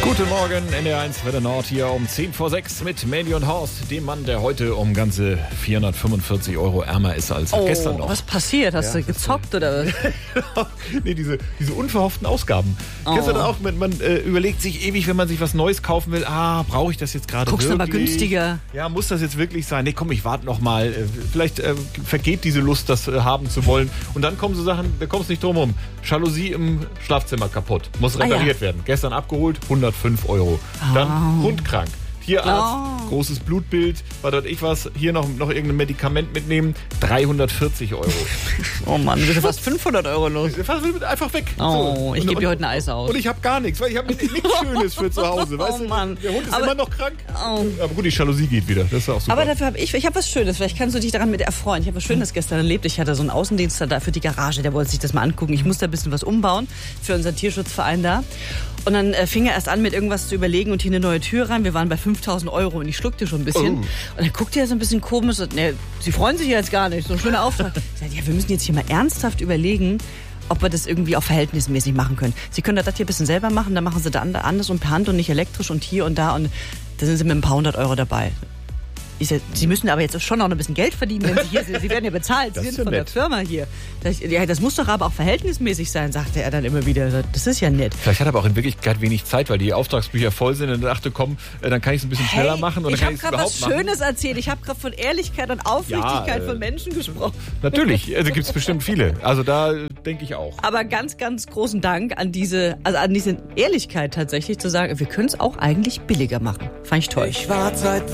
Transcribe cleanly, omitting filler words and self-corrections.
Guten Morgen, NDR1 Welle Nord hier um 10 vor 6 mit Mandy und Horst, dem Mann, der heute um ganze 445 € ärmer ist als gestern noch. Was passiert? Hast du gezockt oder was? Nee, diese unverhofften Ausgaben. Kennst du das auch? Man überlegt sich ewig, wenn man sich was Neues kaufen will, brauche ich das jetzt gerade wirklich? Guckst du mal günstiger. Ja, muss das jetzt wirklich sein? Nee, komm, ich warte noch mal. Vielleicht vergeht diese Lust, das haben zu wollen. Und dann kommen so Sachen, da kommst du nicht drum rum. Jalousie im Schlafzimmer kaputt. Muss repariert werden. Gestern abgeholt, 105 €. Dann Hund krank. Tierarzt, großes Blutbild, was weiß ich was, hier noch irgendein Medikament mitnehmen, 340 €. Oh Mann, du bist fast 500 € los. Einfach weg. Oh, ich gebe dir heute ein Eis aus. Und ich habe gar nichts, weil ich habe nichts Schönes für zu Hause. Weißt du? Mann. Der Hund ist immer noch krank. Aber gut, die Jalousie geht wieder. Das ist auch super. Aber dafür habe ich habe was Schönes. Vielleicht kannst du dich daran mit erfreuen. Ich habe was Schönes gestern erlebt. Ich hatte so einen Außendienst da für die Garage. Der wollte sich das mal angucken. Ich musste ein bisschen was umbauen für unseren Tierschutzverein da. Und dann fing er erst an, mit irgendwas zu überlegen und hier eine neue Tür rein. Wir waren bei 5.000 € und ich schluckte schon ein bisschen. Und dann guckte er so ein bisschen komisch. Und, Sie freuen sich jetzt gar nicht. So ein schöner Auftrag. Ich sagte, ja, wir müssen jetzt hier mal ernsthaft überlegen, ob wir das irgendwie auch verhältnismäßig machen können. Sie können das hier ein bisschen selber machen, dann machen Sie da anders und per Hand und nicht elektrisch und hier und da. Und da sind Sie mit ein paar 100 € dabei. Ich sag, Sie müssen aber jetzt schon noch ein bisschen Geld verdienen, wenn Sie hier sind. Sie werden ja bezahlt, Sie sind von der Firma hier. Das muss doch aber auch verhältnismäßig sein, sagte er dann immer wieder. Das ist ja nett. Vielleicht hat er aber auch in Wirklichkeit wenig Zeit, weil die Auftragsbücher voll sind und dachte, komm, dann kann ich es ein bisschen schneller machen. Und ich habe gerade was Schönes erzählt. Ich habe gerade von Ehrlichkeit und Aufrichtigkeit von Menschen gesprochen. Natürlich, also gibt es bestimmt viele. Also da denke ich auch. Aber ganz, ganz großen Dank an diese Ehrlichkeit tatsächlich zu sagen, wir können es auch eigentlich billiger machen. Fand ich toll. Ich war